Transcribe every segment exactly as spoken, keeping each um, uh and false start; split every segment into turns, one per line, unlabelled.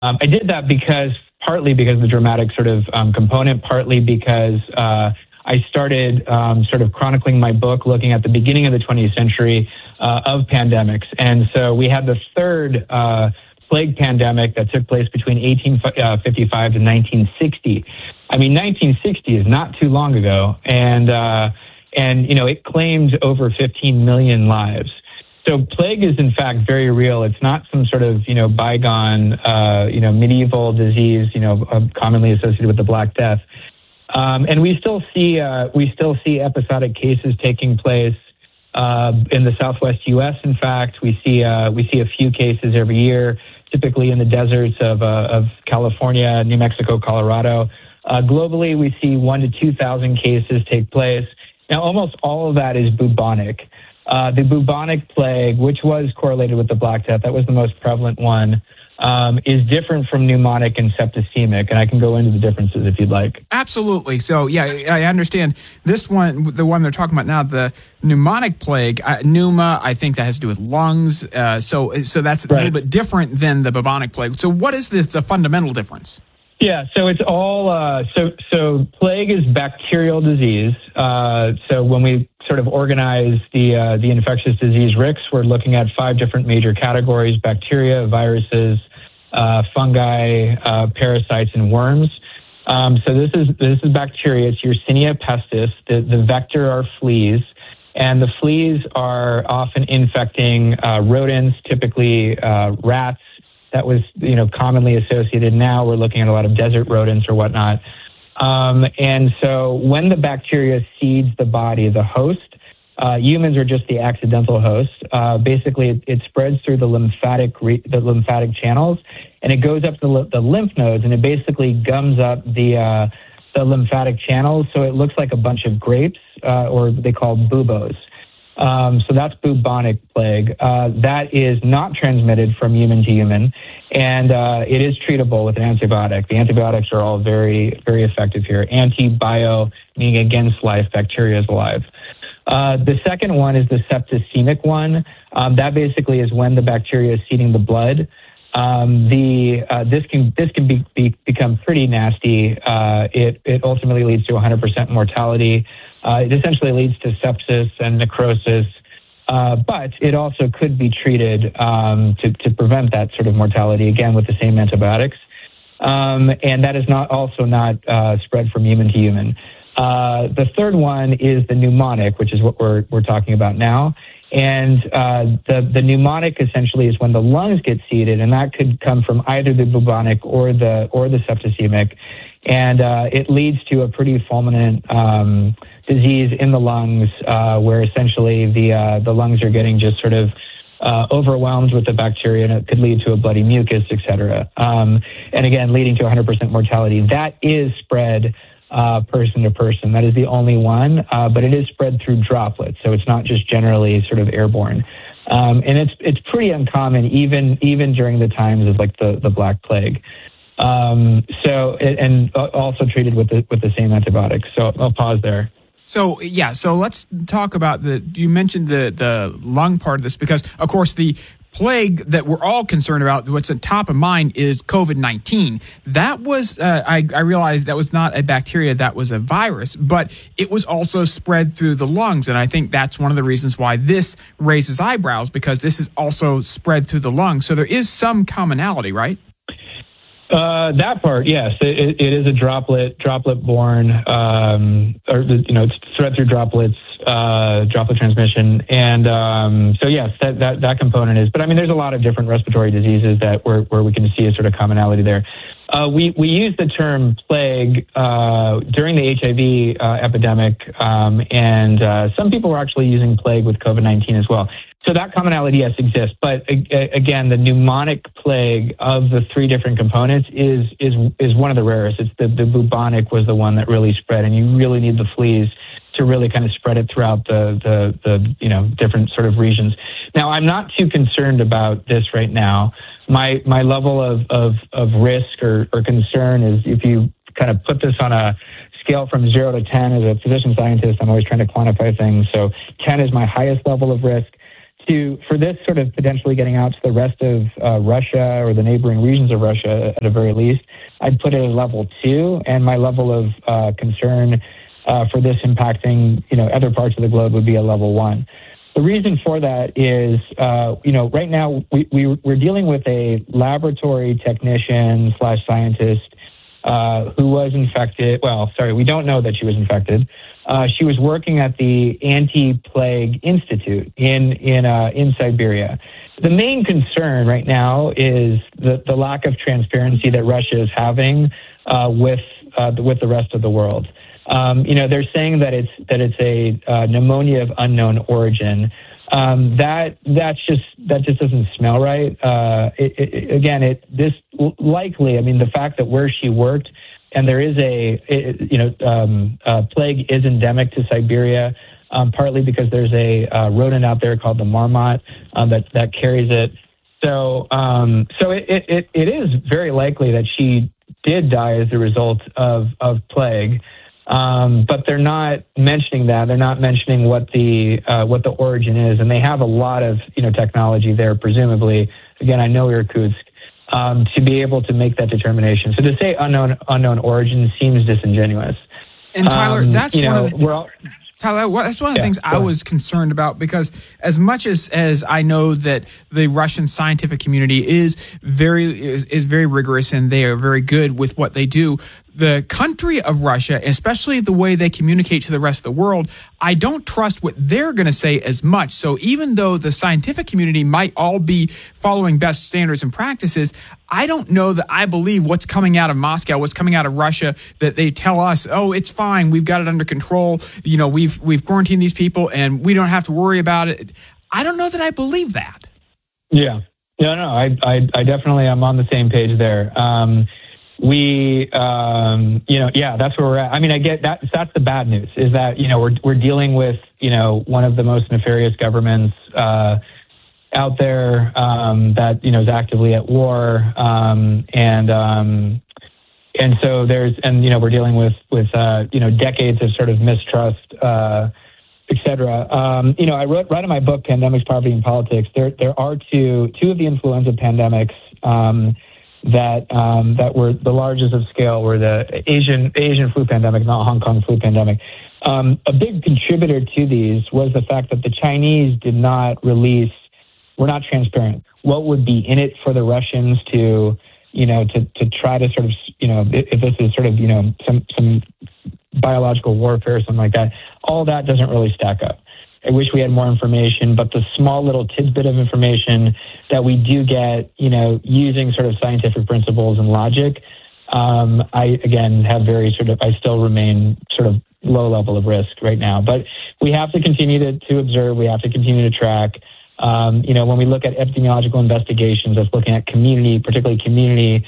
Um, I did that because partly because of the dramatic sort of um, component, partly because uh, I started um, sort of chronicling my book looking at the beginning of the twentieth century uh, of pandemics. And so we had the third uh, plague pandemic that took place between eighteen fifty-five and nineteen sixty. I mean, nineteen sixty is not too long ago. And, uh, and you know, it claimed over fifteen million lives. So plague is, in fact, very real. It's not some sort of, you know, bygone, uh, you know, medieval disease, you know, uh, commonly associated with the Black Death. Um, and we still see uh, we still see episodic cases taking place uh, in the Southwest U S. In fact, we see uh, we see a few cases every year, typically in the deserts of uh, of California, New Mexico, Colorado. Uh, globally, we see one to two thousand cases take place. Now, almost all of that is bubonic. Uh, the bubonic plague, which was correlated with the Black Death, that was the most prevalent one, um, is different from pneumonic and septicemic. And I can go into the differences if you'd like.
Absolutely. So, yeah, I understand this one, the one they're talking about now, the pneumonic plague, uh, pneuma, I think that has to do with lungs. Uh, so, so that's a
right.
little bit different than the bubonic plague. So what is the, the fundamental difference?
Yeah, so it's all, uh, so so plague is bacterial disease. Uh, so when we sort of organize the uh, the infectious disease R I Cs, we're looking at five different major categories: bacteria, viruses, uh, fungi, uh, parasites, and worms. Um, so this is this is bacteria. It's Yersinia pestis. The, the vector are fleas. And the fleas are often infecting uh, rodents, typically uh, rats. That was, you know, commonly associated. Now we're looking at a lot of desert rodents or whatnot. Um, and so when the bacteria seeds the body, the host, uh, humans are just the accidental host. Uh, basically, it, it spreads through the lymphatic re- the lymphatic channels, and it goes up the, the lymph nodes, and it basically gums up the uh, the lymphatic channels. So it looks like a bunch of grapes, uh, or they call buboes. Um, so that's bubonic plague. Uh, that is not transmitted from human to human, and uh, it is treatable with an antibiotic. The antibiotics are all very, very effective here. Antibio, meaning against life, bacteria is alive. Uh, the second one is the septicemic one. Um, that basically is when the bacteria is seeding the blood. Um, the uh, this can this can be, be become pretty nasty. Uh, it it ultimately leads to one hundred percent mortality. Uh, it essentially leads to sepsis and necrosis, uh, but it also could be treated um, to, to prevent that sort of mortality, again, with the same antibiotics. Um, and that is not also not uh, spread from human to human. Uh, the third one is the pneumonic, which is what we're we're talking about now. And uh, the, the pneumonic essentially is when the lungs get seeded, and that could come from either the bubonic or the or the septicemic. And uh, it leads to a pretty fulminant um, disease in the lungs, uh, where essentially the uh, the lungs are getting just sort of uh, overwhelmed with the bacteria, and it could lead to a bloody mucus, et cetera. Um, and again, leading to one hundred percent mortality. That is spread uh, person to person. That is the only one, uh, but it is spread through droplets, so it's not just generally sort of airborne. Um, and it's it's pretty uncommon, even even during the times of like the, the Black Plague. Um, so, and also treated with the, with the same antibiotics. So I'll pause there.
So, yeah, so let's talk about the, you mentioned the, the lung part of this, because of course the plague that we're all concerned about, what's at top of mind is COVID nineteen. That was, uh, I, I realized that was not a bacteria, that was a virus, but it was also spread through the lungs. And I think that's one of the reasons why this raises eyebrows, because this is also spread through the lungs. So there is some commonality, right?
Uh, that part, yes, it, it is a droplet, droplet-borne, um, or you know, it's spread through droplets, uh, droplet transmission, and um, so yes, that, that that component is. But I mean, there's a lot of different respiratory diseases that where where we can see a sort of commonality there. Uh, we we use the term plague uh, during the H I V uh, epidemic, um, and uh, some people were actually using plague with COVID nineteen as well. So that commonality, yes, exists. But again, the pneumonic plague of the three different components is is is one of the rarest. It's the, the bubonic was the one that really spread, and you really need the fleas to really kind of spread it throughout the, the, the you know, different sort of regions. Now, I'm not too concerned about this right now. My my level of, of, of risk or, or concern is, if you kind of put this on a scale from zero to ten, as a physician scientist, I'm always trying to quantify things. So ten is my highest level of risk. to for this sort of potentially getting out to the rest of uh, Russia or the neighboring regions of Russia at the very least, I'd put it at level two, and my level of uh, concern uh, for this impacting, you know, other parts of the globe would be a level one. The reason for that is, uh, you know, right now we, we, we're dealing with a laboratory technician slash scientist uh, who was infected. Well, sorry, we don't know that she was infected. Uh, she was working at the Anti-Plague Institute in in uh, in Siberia. The main concern right now is the, the lack of transparency that Russia is having uh, with uh, with the rest of the world. Um, you know, they're saying that it's that it's a uh, pneumonia of unknown origin. Um, that that's just that just doesn't smell right. Uh, it, it, again, it this likely. I mean, the fact that where she worked, and there is a it, you know um, uh, plague is endemic to Siberia, um, partly because there's a uh, rodent out there called the marmot um, that that carries it. So um, so it, it it is very likely that she did die as a result of of plague. Um, but they're not mentioning that. They're not mentioning what the uh, what the origin is, and they have a lot of you know technology there, presumably. Again, I know Irkutsk um, to be able to make that determination. So to say unknown unknown origin seems disingenuous.
And Tyler,
um,
that's
you know,
one of the,
we're all,
Tyler, that's one of the
yeah,
things I was concerned about, because as much as, as I know that the Russian scientific community is very is, is very rigorous and they are very good with what they do, the country of Russia, especially the way they communicate to the rest of the world, I don't trust what they're going to say as much. So even though the scientific community might all be following best standards and practices, I don't know that I believe what's coming out of Moscow, what's coming out of Russia, that they tell us, oh, it's fine, we've got it under control, you know, we've we've quarantined these people and we don't have to worry about it. I don't know that I believe that.
Yeah. No, no, I, I, I definitely am on the same page there. Um, we, um, you know, yeah, that's where we're at. I mean, I get that. That's the bad news, is that, you know, we're, we're dealing with, you know, one of the most nefarious governments, uh, out there, um, that, you know, is actively at war. Um, and, um, and so there's, and, you know, we're dealing with, with, uh, you know, decades of sort of mistrust, uh, et cetera. Um, you know, I wrote, write in my book, Pandemics, Poverty, and Politics, there, there are two, two of the influenza pandemics, um, that um, that were the largest of scale were the Asian Asian flu pandemic, not Hong Kong flu pandemic. Um, a big contributor to these was the fact that the Chinese did not release, were not transparent. What would be in it for the Russians to, you know, to, to try to sort of, you know, if this is sort of, you know, some, some biological warfare or something like that, all that doesn't really stack up. I wish we had more information, but the small little tidbit of information that we do get, you know, using sort of scientific principles and logic, um, I, again, have very sort of, I still remain sort of low level of risk right now. But we have to continue to, to observe. We have to continue to track. Um, you know, when we look at epidemiological investigations, that's looking at community, particularly community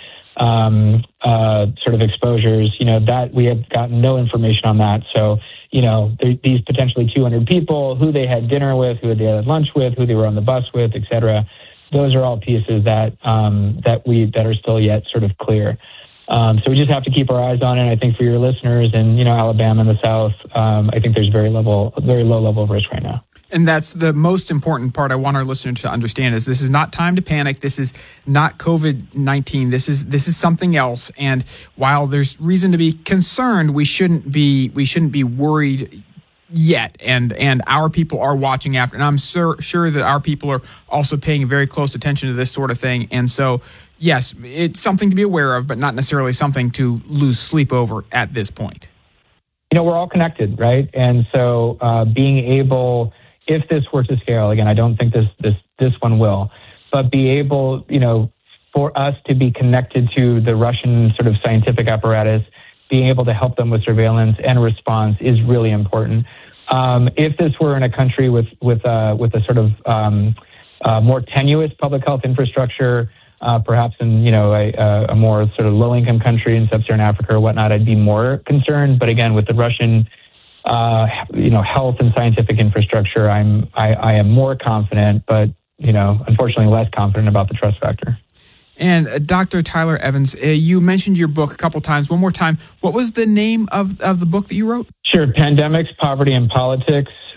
um, uh, sort of exposures, you know, that we have gotten no information on that. So, you know, these potentially two hundred people, who they had dinner with, who they had lunch with, who they were on the bus with, et cetera. Those are all pieces that um, that we that are still yet sort of clear. Um, so we just have to keep our eyes on it. I think for your listeners in, you know, Alabama and the South, um, I think there's very level, very low level of risk right now.
And that's the most important part I want our listeners to understand, is this is not time to panic. This is not COVID nineteen. This is this is something else. And while there's reason to be concerned, we shouldn't be we shouldn't be worried yet. And and our people are watching after. And I'm sur- sure that our people are also paying very close attention to this sort of thing. And so, yes, it's something to be aware of, but not necessarily something to lose sleep over at this point.
You know, we're all connected, right? And so uh, being able, if this were to scale, again, I don't think this this this one will, but be able, you know, for us to be connected to the Russian sort of scientific apparatus, being able to help them with surveillance and response is really important. Um, if this were in a country with with uh, with a sort of um, uh, more tenuous public health infrastructure, uh, perhaps in you know a, a more sort of low income country in sub-Saharan Africa or whatnot, I'd be more concerned. But again, with the Russian Uh, you know, health and scientific infrastructure, I'm, I, I am more confident, but, you know, unfortunately less confident about the trust factor.
And uh, Doctor Tyler Evans, uh, you mentioned your book a couple times. One more time, what was the name of, of the book that you wrote?
Sure. Pandemics, Poverty, and Politics.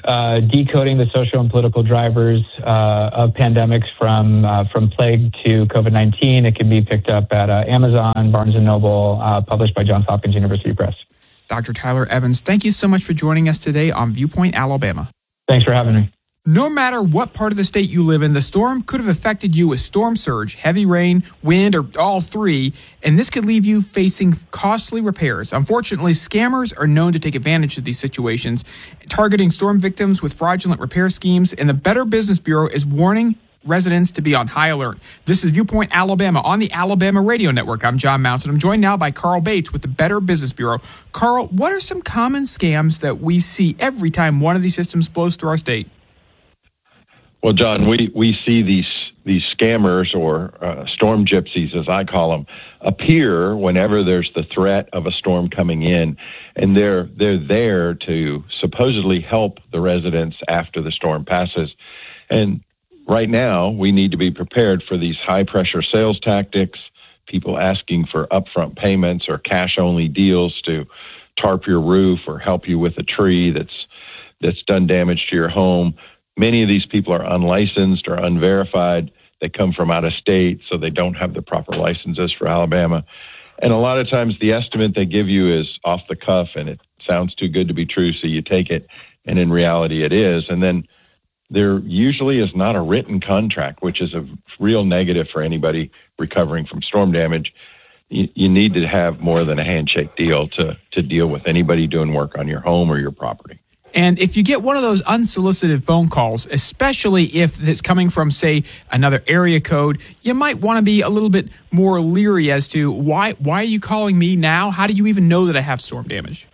uh, decoding the social and political drivers uh, of pandemics from uh, from plague to COVID nineteen. It can be picked up at uh, Amazon, Barnes and Noble, uh, published by Johns Hopkins University Press.
Doctor Tyler Evans, thank you so much for joining us today on Viewpoint, Alabama.
Thanks for having me.
No matter what part of the state you live in, the storm could have affected you with storm surge, heavy rain, wind, or all three, and this could leave you facing costly repairs. Unfortunately, scammers are known to take advantage of these situations, targeting storm victims with fraudulent repair schemes, and the Better Business Bureau is warning residents to be on high alert. This is Viewpoint Alabama on the Alabama Radio Network. I'm John Mounts, and I'm joined now by Carl Bates with the Better Business Bureau. Carl, what are some common scams that we see every time one of these systems blows through our state?
Well, John, we, we see these these scammers, or uh, storm gypsies, as I call them, appear whenever there's the threat of a storm coming in, and they're they're there to supposedly help the residents after the storm passes. And right now, we need to be prepared for these high-pressure sales tactics, people asking for upfront payments or cash-only deals to tarp your roof or help you with a tree that's that's done damage to your home. Many of these people are unlicensed or unverified. They come from out of state, so they don't have the proper licenses for Alabama. And a lot of times the estimate they give you is off the cuff, and it sounds too good to be true, so you take it, and in reality it is. And then there usually is not a written contract, which is a real negative for anybody recovering from storm damage. You, you need to have more than a handshake deal to, to deal with anybody doing work on your home or your property.
And if you get one of those unsolicited phone calls, especially if it's coming from, say, another area code, you might want to be a little bit more leery as to why why are you calling me now? How do you even know that I have storm damage?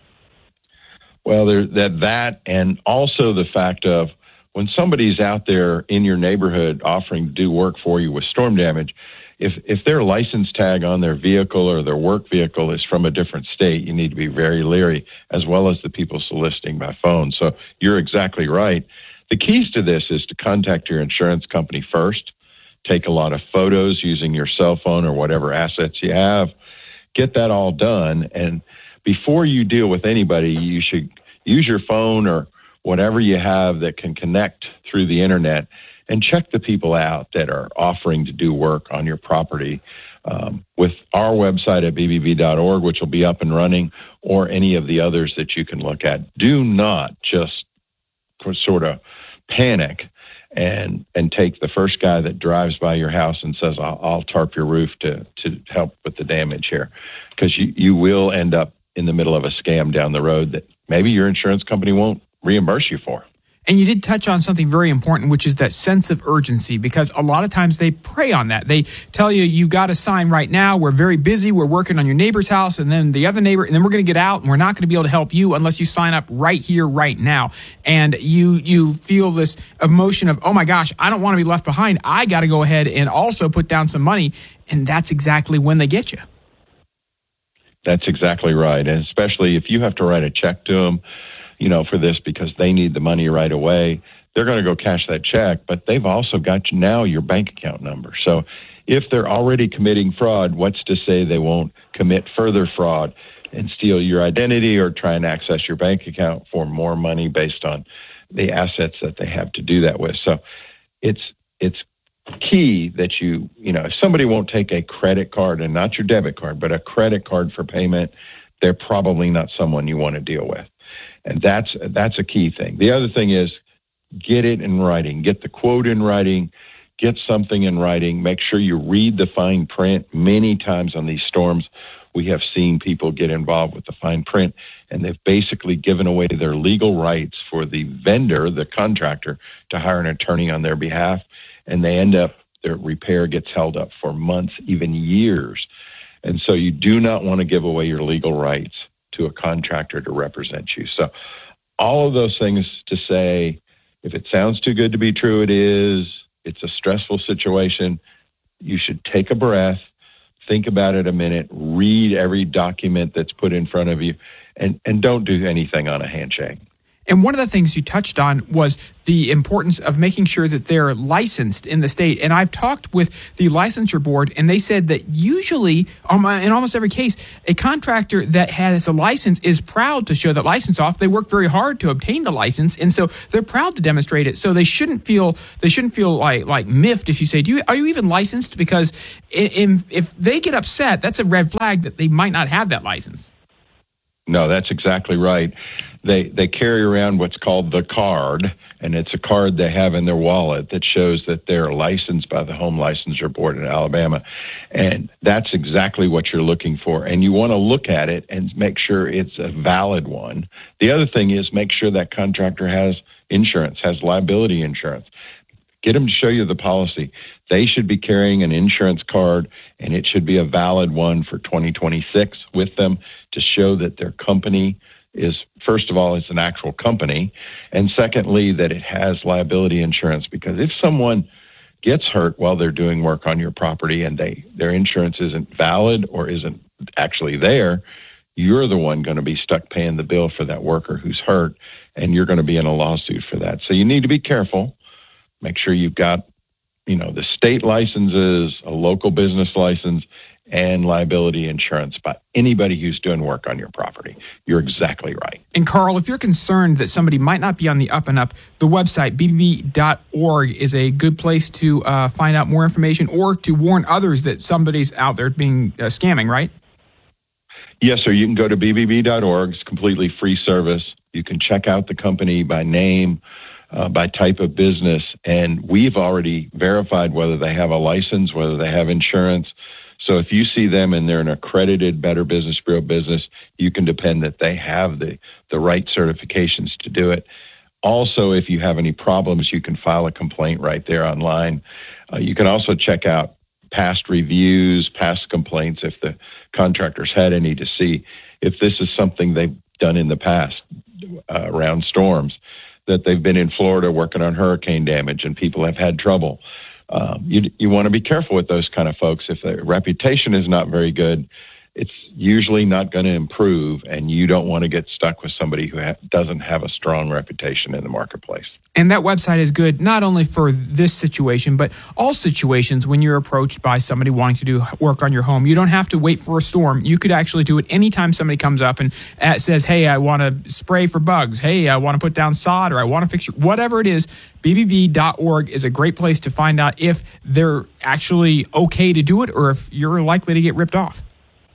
Well, there, that that and also the fact of when somebody's out there in your neighborhood offering to do work for you with storm damage, if if their license tag on their vehicle or their work vehicle is from a different state, you need to be very leery, as well as the people soliciting by phone. So you're exactly right. The keys to this is to contact your insurance company first, take a lot of photos using your cell phone or whatever assets you have, get that all done. And before you deal with anybody, you should use your phone or whatever you have that can connect through the internet and check the people out that are offering to do work on your property um, with our website at b b b dot org, which will be up and running, or any of the others that you can look at. Do not just sort of panic and and take the first guy that drives by your house and says, I'll, I'll tarp your roof to, to help with the damage here, because you, you will end up in the middle of a scam down the road that maybe your insurance company won't reimburse you for.
And you did touch on something very important, which is that sense of urgency, because a lot of times they prey on that. They tell you, you've got to sign right now. We're very busy. We're working on your neighbor's house, and then the other neighbor, and then we're going to get out, and we're not going to be able to help you unless you sign up right here, right now. And you you feel this emotion of, oh my gosh, I don't want to be left behind. I got to go ahead and also put down some money. And that's exactly when they get you.
That's exactly right. And especially if you have to write a check to them, you know, for this because they need the money right away, they're going to go cash that check, but they've also got you now your bank account number. So if they're already committing fraud, what's to say they won't commit further fraud and steal your identity or try and access your bank account for more money based on the assets that they have to do that with? So it's it's key that you, you know, if somebody won't take a credit card, and not your debit card, but a credit card for payment, they're probably not someone you want to deal with. And that's that's a key thing. The other thing is get it in writing. Get the quote in writing. Get something in writing. Make sure you read the fine print. Many times on these storms, we have seen people get involved with the fine print, and they've basically given away their legal rights for the vendor, the contractor, to hire an attorney on their behalf, and they end up, their repair gets held up for months, even years. And so you do not want to give away your legal rights to a contractor to represent you. So all of those things to say, if it sounds too good to be true, it is. It's a stressful situation. You should take a breath, think about it a minute, read every document that's put in front of you, and, and don't do anything on a handshake.
And one of the things you touched on was the importance of making sure that they're licensed in the state. And I've talked with the licensure board, and they said that usually, um, in almost every case, a contractor that has a license is proud to show that license off. They work very hard to obtain the license, and so they're proud to demonstrate it. So they shouldn't feel they shouldn't feel like like miffed if you say, "Do you are you even licensed?" Because in, if they get upset, that's a red flag that they might not have that license.
No, that's exactly right. They they carry around what's called the card, and it's a card they have in their wallet that shows that they're licensed by the Home Licensure Board in Alabama. And that's exactly what you're looking for. And you want to look at it and make sure it's a valid one. The other thing is make sure that contractor has insurance, has liability insurance. Get them to show you the policy. They should be carrying an insurance card, and it should be a valid one for twenty twenty-six with them to show that their company is, first of all, it's an actual company, and secondly, that it has liability insurance. Because if someone gets hurt while they're doing work on your property and they their insurance isn't valid or isn't actually there, you're the one going to be stuck paying the bill for that worker who's hurt, and you're going to be in a lawsuit for that. So you need to be careful. Make sure you've got, you know, the state licenses, a local business license, and liability insurance by anybody who's doing work on your property. You're exactly right.
And Carl, if you're concerned that somebody might not be on the up and up, the website b b b dot org is a good place to uh, find out more information or to warn others that somebody's out there being uh, scamming, right?
Yes, sir. You can go to b b b dot org. It's completely free service. You can check out the company by name, Uh, by type of business, and we've already verified whether they have a license, whether they have insurance. So if you see them and they're an accredited Better Business Bureau business, you can depend that they have the, the right certifications to do it. Also, if you have any problems, you can file a complaint right there online. Uh, you can also check out past reviews, past complaints, if the contractors had any, to see if this is something they've done in the past uh, around storms, that they've been in Florida working on hurricane damage and people have had trouble. Um, you you want to be careful with those kind of folks. If their reputation is not very good, it's usually not going to improve, and you don't want to get stuck with somebody who ha- doesn't have a strong reputation in the marketplace.
And that website is good not only for this situation, but all situations when you're approached by somebody wanting to do work on your home. You don't have to wait for a storm. You could actually do it anytime somebody comes up and uh, says, hey, I want to spray for bugs. Hey, I want to put down sod, or I want to fix your, whatever it is. b b b dot org is a great place to find out if they're actually okay to do it or if you're likely to get ripped off.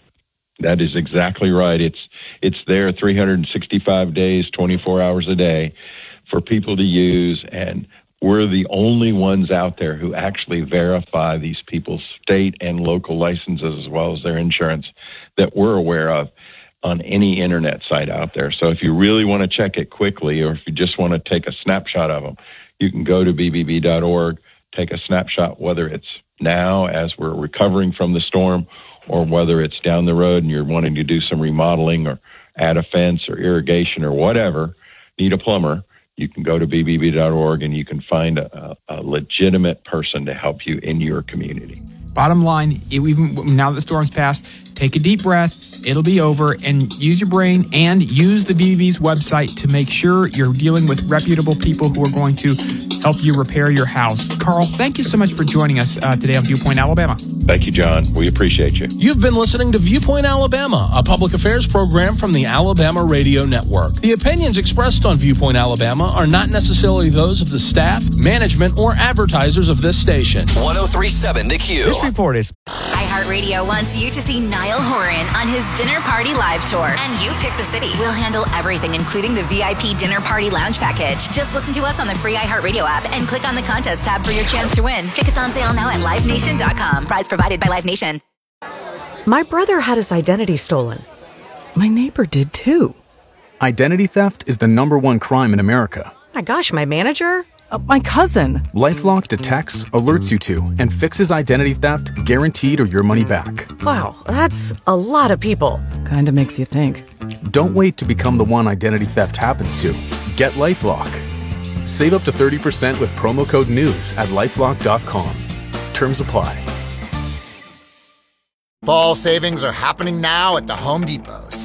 That is exactly right. It's it's there three hundred sixty-five days, twenty-four hours a day for people to use, and we're the only ones out there who actually verify these people's state and local licenses as well as their insurance that we're aware of on any internet site out there. So if you really want to check it quickly, or if you just want to take a snapshot of them, you can go to b b b dot org, take a snapshot, whether it's now as we're recovering from the storm, or whether it's down the road and you're wanting to do some remodeling or add a fence or irrigation or whatever, need a plumber, you can go to b b b dot org and you can find a, a legitimate person to help you in your community.
Bottom line, even now that the storm's passed, take a deep breath. It'll be over, and use your brain and use the B B B's website to make sure you're dealing with reputable people who are going to help you repair your house. Carl, thank you so much for joining us uh, today on Viewpoint Alabama.
Thank you, John. We appreciate you.
You've been listening to Viewpoint Alabama, a public affairs program from the Alabama Radio Network. The opinions expressed on Viewpoint Alabama are not necessarily those of the staff, management, or advertisers of this station.
one oh three point seven The Q.
This report is...
iHeartRadio wants you to see Niall Horan on his Dinner Party Live Tour. And you pick the city. We'll handle everything, including the V I P Dinner Party Lounge Package. Just listen to us on the free iHeartRadio app and click on the contest tab for your chance to win. Tickets on sale now at live nation dot com. Prize provided by Live Nation.
My brother had his identity stolen. My neighbor did too.
Identity theft is the number one crime in America.
My gosh, my manager? Uh, my cousin.
LifeLock detects, alerts you to, and fixes identity theft guaranteed or your money back.
Wow, that's a lot of people. Kinda makes you think.
Don't wait to become the one identity theft happens to. Get LifeLock. Save up to thirty percent with promo code NEWS at lifelock dot com. Terms apply.
Fall savings are happening now at the Home Depot. Save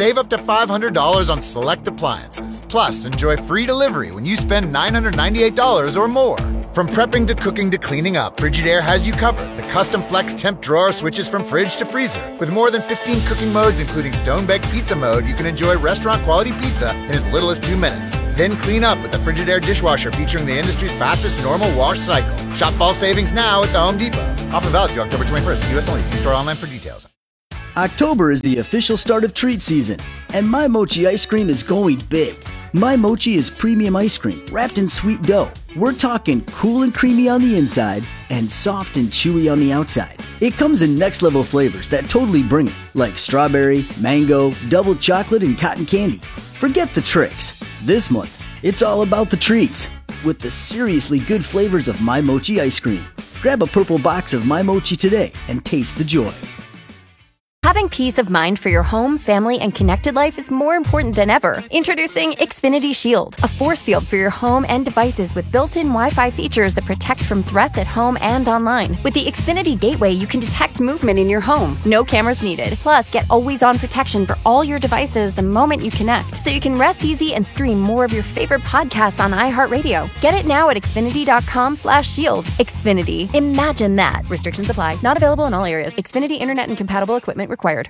save up to five hundred dollars on select appliances. Plus, enjoy free delivery when you spend nine hundred ninety-eight dollars or more. From prepping to cooking to cleaning up, Frigidaire has you covered. The custom flex temp drawer switches from fridge to freezer. With more than fifteen cooking modes, including stone-baked pizza mode, you can enjoy restaurant-quality pizza in as little as two minutes. Then clean up with the Frigidaire dishwasher featuring the industry's fastest normal wash cycle. Shop fall savings now at the Home Depot. Offer valid through October twenty-first. U S only. See store online for details.
October is the official start of treat season, and My Mochi ice cream is going big. My Mochi is premium ice cream wrapped in sweet dough. We're talking cool and creamy on the inside and soft and chewy on the outside. It comes in next level flavors that totally bring it, like strawberry, mango, double chocolate, and cotton candy. Forget the tricks. This month, it's all about the treats with the seriously good flavors of My Mochi ice cream. Grab a purple box of My Mochi today and taste the joy.
Having peace of mind for your home, family, and connected life is more important than ever. Introducing Xfinity Shield, a force field for your home and devices with built-in Wi-Fi features that protect from threats at home and online. With the Xfinity Gateway, you can detect movement in your home. No cameras needed. Plus, get always-on protection for all your devices the moment you connect, so you can rest easy and stream more of your favorite podcasts on iHeartRadio. Get it now at Xfinity.com slash shield. Xfinity. Imagine that. Restrictions apply. Not available in all areas. Xfinity Internet and compatible equipment required.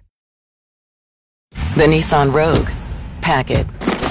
The Nissan Rogue. Pack it.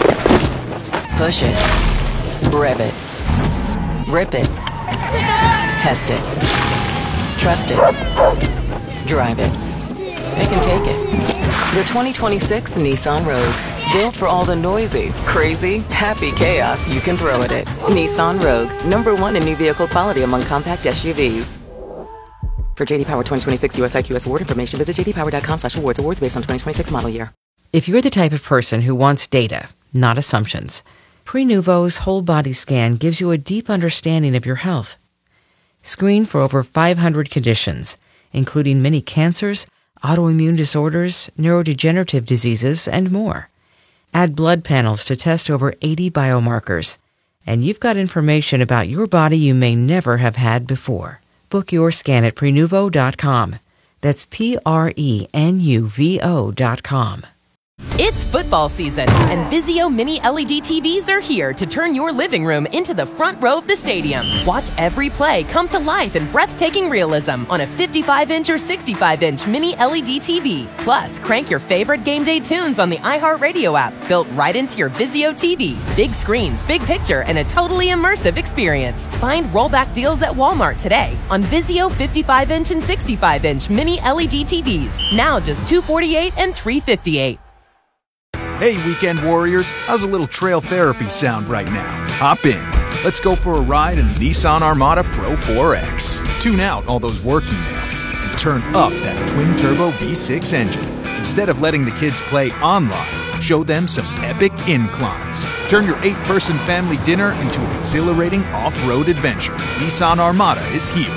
Push it. Rev it. Rip it. Test it. Trust it. Drive it. They can take it. The twenty twenty-six Nissan Rogue. Built for all the noisy, crazy, happy chaos you can throw at it. Nissan Rogue. Number one in new vehicle quality among compact S U Vs. For J D Power twenty twenty-six U S I Q S award information, visit j d power dot com slash awards. Awards based on twenty twenty-six model year.
If you're the type of person who wants data, not assumptions, Prenuvo's whole body scan gives you a deep understanding of your health. Screen for over five hundred conditions, including many cancers, autoimmune disorders, neurodegenerative diseases, and more. Add blood panels to test over eighty biomarkers, and you've got information about your body you may never have had before. Book your scan at Prenuvo dot com. That's P R E N U V O dot com.
It's football season, and Vizio Mini L E D T Vs are here to turn your living room into the front row of the stadium. Watch every play come to life in breathtaking realism on a fifty-five inch or sixty-five inch Mini L E D T V. Plus, crank your favorite game day tunes on the iHeartRadio app, built right into your Vizio T V. Big screens, big picture, and a totally immersive experience. Find rollback deals at Walmart today on Vizio fifty-five inch and sixty-five inch Mini L E D T Vs. Now just two hundred forty-eight dollars and three hundred fifty-eight dollars.
Hey, weekend warriors, how's a little trail therapy sound right now? Hop in. Let's go for a ride in the Nissan Armada Pro four X. Tune out all those work emails and turn up that twin-turbo V six engine. Instead of letting the kids play online, show them some epic inclines. Turn your eight-person family dinner into an exhilarating off-road adventure. Nissan Armada is here.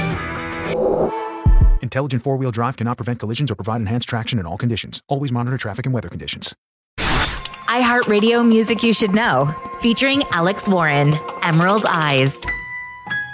Intelligent four-wheel drive cannot prevent collisions or provide enhanced traction in all conditions. Always monitor traffic and weather conditions.
iHeartRadio Music You Should Know, featuring Alex Warren, Emerald Eyes.